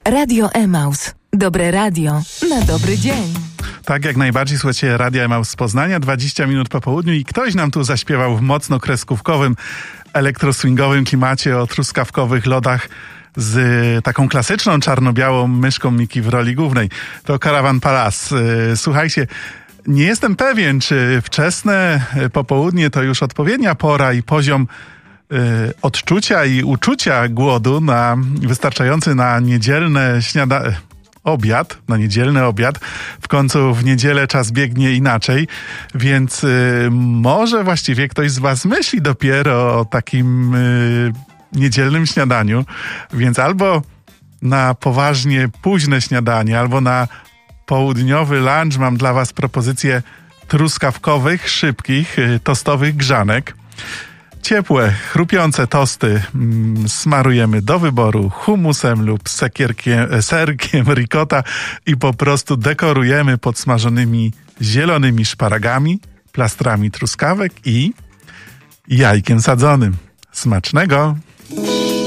Radio Emaus. Dobre radio na dobry dzień. Tak, jak najbardziej. Słuchajcie, Radia Emaus z Poznania, 20 minut po południu i ktoś nam tu zaśpiewał w mocno kreskówkowym, elektroswingowym klimacie o truskawkowych lodach z taką klasyczną czarno-białą myszką Miki w roli głównej. To Caravan Palace. Słuchajcie, nie jestem pewien, czy wczesne popołudnie to już odpowiednia pora i poziom odczucia i uczucia głodu na wystarczający na niedzielne na niedzielny obiad. W końcu w niedzielę czas biegnie inaczej, więc może właściwie ktoś z was myśli dopiero o takim niedzielnym śniadaniu, więc albo na poważnie późne śniadanie, albo na południowy lunch mam dla was propozycję truskawkowych, szybkich, tostowych grzanek. Ciepłe, chrupiące tosty smarujemy do wyboru humusem lub serkiem ricotta i po prostu dekorujemy podsmażonymi zielonymi szparagami, plastrami truskawek i jajkiem sadzonym. Smacznego!